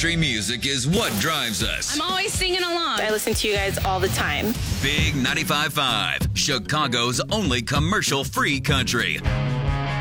Country music is what drives us. I'm always singing along. I listen to you guys all the time. Big 95.5, Chicago's only commercial-free country.